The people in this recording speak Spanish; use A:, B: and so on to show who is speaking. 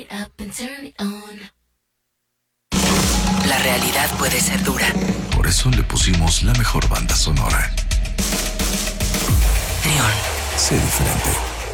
A: La realidad puede ser dura.
B: Por eso le pusimos la mejor banda sonora.
A: Neon.
B: Sé diferente.